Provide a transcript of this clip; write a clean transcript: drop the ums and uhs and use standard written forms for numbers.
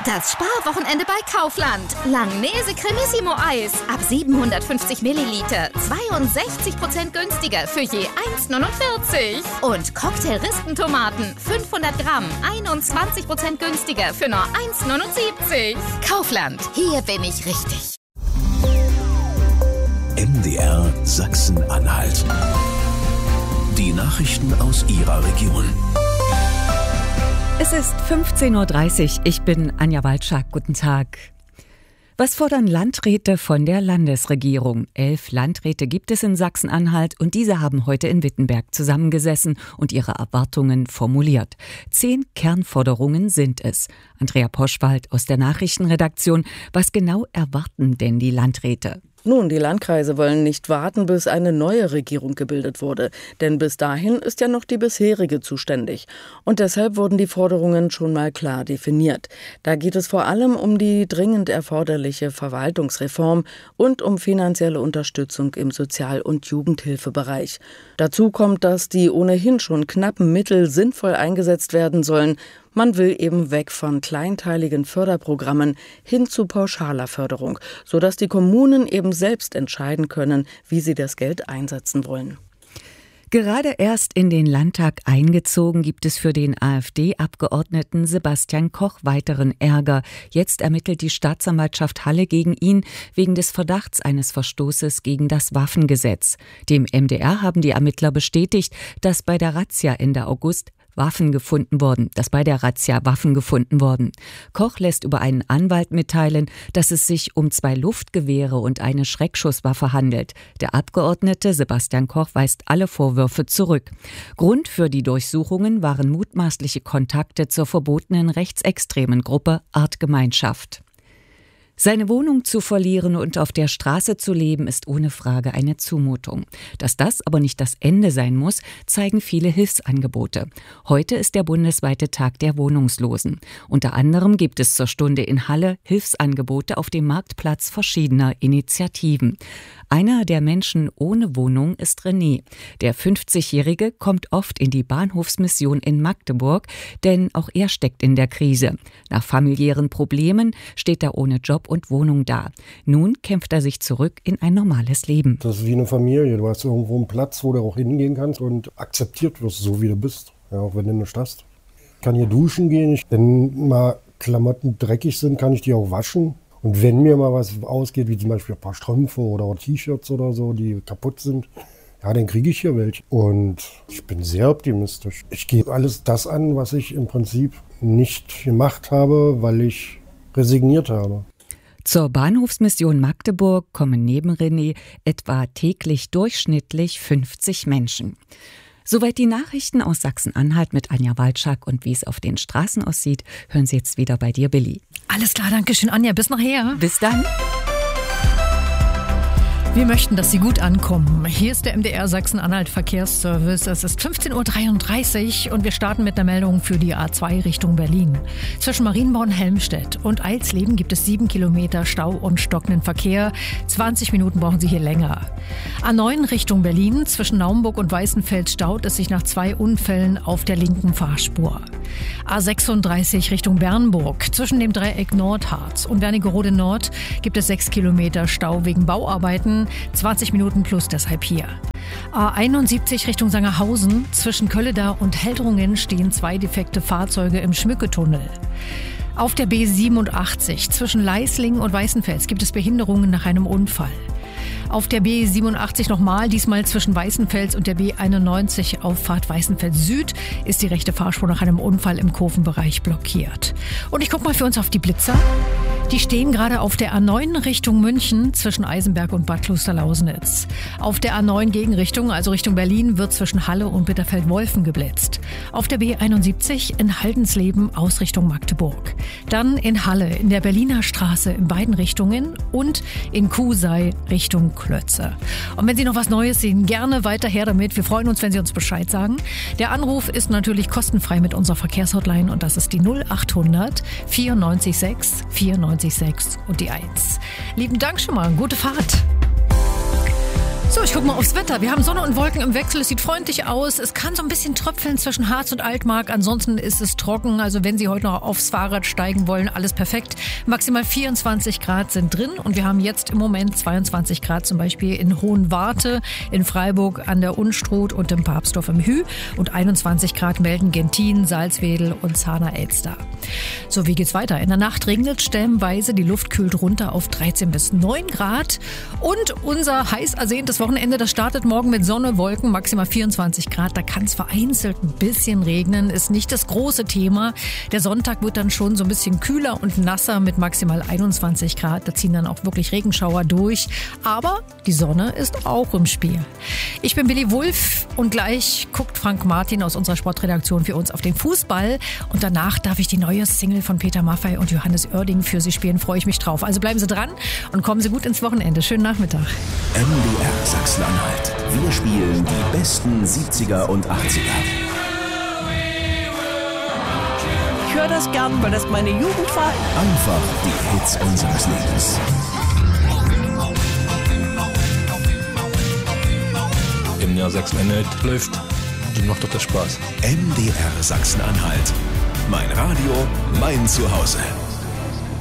Das Sparwochenende bei Kaufland. Langnese Cremissimo Eis ab 750 Milliliter. 62% günstiger für je 1,49. Und Cocktail-Rispentomaten 500 Gramm. 21% günstiger für nur 1,79. Kaufland, hier bin ich richtig. MDR Sachsen-Anhalt. Die Nachrichten aus Ihrer Region. Es ist 15:30 Uhr. Ich bin Anja Walczak. Guten Tag. Was fordern Landräte von der Landesregierung? 11 Landräte gibt es in Sachsen-Anhalt und diese haben heute in Wittenberg zusammengesessen und ihre Erwartungen formuliert. 10 Kernforderungen sind es. Andrea Poschwald aus der Nachrichtenredaktion. Was genau erwarten denn die Landräte? Nun, die Landkreise wollen nicht warten, bis eine neue Regierung gebildet wurde. Denn bis dahin ist ja noch die bisherige zuständig. Und deshalb wurden die Forderungen schon mal klar definiert. Da geht es vor allem um die dringend erforderliche Verwaltungsreform und um finanzielle Unterstützung im Sozial- und Jugendhilfebereich. Dazu kommt, dass die ohnehin schon knappen Mittel sinnvoll eingesetzt werden sollen. Man will eben weg von kleinteiligen Förderprogrammen hin zu pauschaler Förderung, sodass die Kommunen eben selbst entscheiden können, wie sie das Geld einsetzen wollen. Gerade erst in den Landtag eingezogen, gibt es für den AfD-Abgeordneten Sebastian Koch weiteren Ärger. Jetzt ermittelt die Staatsanwaltschaft Halle gegen ihn wegen des Verdachts eines Verstoßes gegen das Waffengesetz. Dem MDR haben die Ermittler bestätigt, dass bei der Razzia Ende August Waffen gefunden wurden. Koch lässt über einen Anwalt mitteilen, dass es sich um 2 Luftgewehre und eine Schreckschusswaffe handelt. Der Abgeordnete Sebastian Koch weist alle Vorwürfe zurück. Grund für die Durchsuchungen waren mutmaßliche Kontakte zur verbotenen rechtsextremen Gruppe Artgemeinschaft. Seine Wohnung zu verlieren und auf der Straße zu leben, ist ohne Frage eine Zumutung. Dass das aber nicht das Ende sein muss, zeigen viele Hilfsangebote. Heute ist der bundesweite Tag der Wohnungslosen. Unter anderem gibt es zur Stunde in Halle Hilfsangebote auf dem Marktplatz verschiedener Initiativen. Einer der Menschen ohne Wohnung ist René. Der 50-Jährige kommt oft in die Bahnhofsmission in Magdeburg, denn auch er steckt in der Krise. Nach familiären Problemen steht er ohne Job und Wohnung da. Nun kämpft er sich zurück in ein normales Leben. Das ist wie eine Familie. Du hast irgendwo einen Platz, wo du auch hingehen kannst und akzeptiert wirst, so wie du bist. Ja, auch wenn du nicht hast. Ich kann hier duschen gehen. Wenn mal Klamotten dreckig sind, kann ich die auch waschen. Und wenn mir mal was ausgeht, wie zum Beispiel ein paar Strümpfe oder T-Shirts oder so, die kaputt sind, ja, dann kriege ich hier welche. Und ich bin sehr optimistisch. Ich gehe alles das an, was ich im Prinzip nicht gemacht habe, weil ich resigniert habe. Zur Bahnhofsmission Magdeburg kommen neben René etwa täglich durchschnittlich 50 Menschen. Soweit die Nachrichten aus Sachsen-Anhalt mit Anja Walczak, und wie es auf den Straßen aussieht, hören Sie jetzt wieder bei dir, Billy. Alles klar, danke schön, Anja. Bis nachher. Bis dann. Wir möchten, dass Sie gut ankommen. Hier ist der MDR Sachsen-Anhalt Verkehrsservice. Es ist 15:33 Uhr und wir starten mit einer Meldung für die A2 Richtung Berlin. Zwischen Marienborn-Helmstedt und Eilsleben gibt es 7 Kilometer Stau und stockenden Verkehr. 20 Minuten brauchen Sie hier länger. A9 Richtung Berlin. Zwischen Naumburg und Weißenfels staut es sich nach 2 Unfällen auf der linken Fahrspur. A36 Richtung Bernburg. Zwischen dem Dreieck Nordharz und Wernigerode Nord gibt es 6 Kilometer Stau wegen Bauarbeiten. 20 Minuten plus deshalb hier. A71 Richtung Sangerhausen. Zwischen Kölledar und Heldrungen stehen 2 defekte Fahrzeuge im Schmücketunnel. Auf der B87 zwischen Leisling und Weißenfels gibt es Behinderungen nach einem Unfall. Auf der B87 nochmal, diesmal zwischen Weißenfels und der B91 Auffahrt Weißenfels Süd ist die rechte Fahrspur nach einem Unfall im Kurvenbereich blockiert. Und ich gucke mal für uns auf die Blitzer. Die stehen gerade auf der A9 Richtung München zwischen Eisenberg und Bad Klosterlausnitz. Auf der A9 Gegenrichtung, also Richtung Berlin, wird zwischen Halle und Bitterfeld-Wolfen geblitzt. Auf der B71 in Haldensleben aus Richtung Magdeburg. Dann in Halle in der Berliner Straße in beiden Richtungen und in Kusei Richtung Klötze. Und wenn Sie noch was Neues sehen, gerne weiter her damit. Wir freuen uns, wenn Sie uns Bescheid sagen. Der Anruf ist natürlich kostenfrei mit unserer Verkehrshotline und das ist die 0800 94 6 und die 1. Lieben Dank schon mal, gute Fahrt. So, ich gucke mal aufs Wetter. Wir haben Sonne und Wolken im Wechsel. Es sieht freundlich aus. Es kann so ein bisschen tröpfeln zwischen Harz und Altmark. Ansonsten ist es trocken. Also wenn Sie heute noch aufs Fahrrad steigen wollen, alles perfekt. Maximal 24 Grad sind drin. Und wir haben jetzt im Moment 22 Grad zum Beispiel in Hohenwarte, in Freiburg an der Unstrut und im Papstdorf im Hü. Und 21 Grad melden Gentin, Salzwedel und Zahner-Elster. So, wie geht's weiter? In der Nacht regnet stellenweise. Die Luft kühlt runter auf 13 bis 9 Grad. Und unser heiß ersehntes Wochenende, das startet morgen mit Sonne, Wolken, maximal 24 Grad. Da kann es vereinzelt ein bisschen regnen, ist nicht das große Thema. Der Sonntag wird dann schon so ein bisschen kühler und nasser mit maximal 21 Grad. Da ziehen dann auch wirklich Regenschauer durch. Aber die Sonne ist auch im Spiel. Ich bin Billy Wulff und gleich guckt Frank Martin aus unserer Sportredaktion für uns auf den Fußball. Und danach darf ich die neue Single von Peter Maffay und Johannes Oerding für Sie spielen. Freue ich mich drauf. Also bleiben Sie dran und kommen Sie gut ins Wochenende. Schönen Nachmittag. MDR Sachsen-Anhalt. Wir spielen die besten 70er und 80er. Ich höre das gern, weil das meine Jugend war. Einfach die Hits unseres Lebens. MDR Sachsen-Anhalt läuft. Dann macht doch das Spaß. MDR Sachsen-Anhalt. Mein Radio, mein Zuhause.